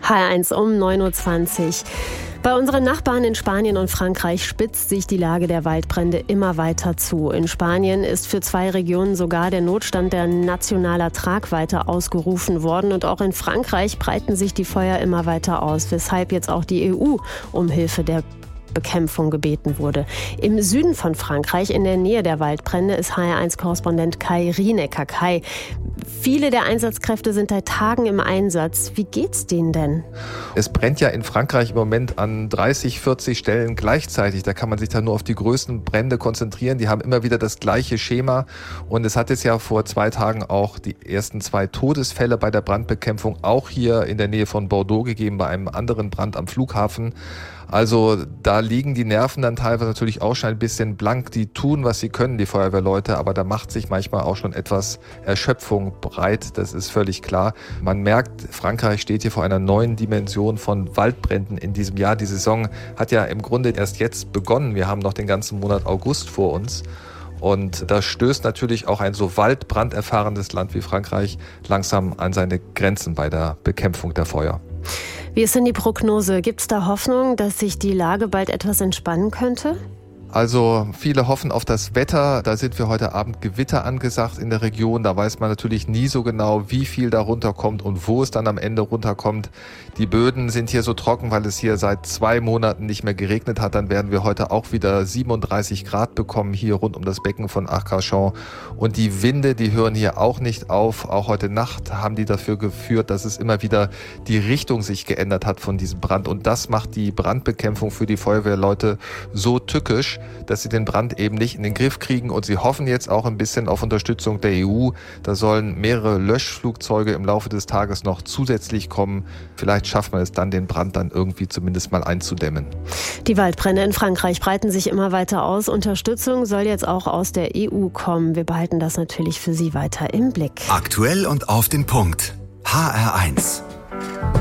HR1 um 9:20 Uhr. Bei unseren Nachbarn in Spanien und Frankreich spitzt sich die Lage der Waldbrände immer weiter zu. In Spanien ist für 2 Regionen sogar der Notstand der nationaler Tragweite ausgerufen worden. Und auch in Frankreich breiten sich die Feuer immer weiter aus, weshalb jetzt auch die EU um Hilfe der Bekämpfung gebeten wurde. Im Süden von Frankreich, in der Nähe der Waldbrände, ist HR1-Korrespondent Kai Rienecker. Kai, viele der Einsatzkräfte sind seit Tagen im Einsatz. Wie geht's denen denn? Es brennt ja in Frankreich im Moment an 30, 40 Stellen gleichzeitig. Da kann man sich dann nur auf die größten Brände konzentrieren. Die haben immer wieder das gleiche Schema. Und es hat jetzt ja vor 2 Tagen auch die ersten 2 Todesfälle bei der Brandbekämpfung auch hier in der Nähe von Bordeaux gegeben, bei einem anderen Brand am Flughafen. Also da liegen die Nerven dann teilweise natürlich auch schon ein bisschen blank. Die tun, was sie können, die Feuerwehrleute, aber da macht sich manchmal auch schon etwas Erschöpfung breit. Das ist völlig klar. Man merkt, Frankreich steht hier vor einer neuen Dimension von Waldbränden in diesem Jahr. Die Saison hat ja im Grunde erst jetzt begonnen. Wir haben noch den ganzen Monat August vor uns. Und da stößt natürlich auch ein so waldbranderfahrenes Land wie Frankreich langsam an seine Grenzen bei der Bekämpfung der Feuer. Wie ist denn die Prognose? Gibt es da Hoffnung, dass sich die Lage bald etwas entspannen könnte? Also viele hoffen auf das Wetter. Da sind wir heute Abend Gewitter angesagt in der Region. Da weiß man natürlich nie so genau, wie viel da runterkommt und wo es dann am Ende runterkommt. Die Böden sind hier so trocken, weil es hier seit 2 Monaten nicht mehr geregnet hat. Dann werden wir heute auch wieder 37 Grad bekommen hier rund um das Becken von Arcachon. Und die Winde, die hören hier auch nicht auf. Auch heute Nacht haben die dafür geführt, dass es immer wieder die Richtung sich geändert hat von diesem Brand. Und das macht die Brandbekämpfung für die Feuerwehrleute so tückisch, dass sie den Brand eben nicht in den Griff kriegen. Und sie hoffen jetzt auch ein bisschen auf Unterstützung der EU. Da sollen mehrere Löschflugzeuge im Laufe des Tages noch zusätzlich kommen. Vielleicht schafft man es dann, den Brand dann irgendwie zumindest mal einzudämmen. Die Waldbrände in Frankreich breiten sich immer weiter aus. Unterstützung soll jetzt auch aus der EU kommen. Wir behalten das natürlich für Sie weiter im Blick. Aktuell und auf den Punkt. HR1.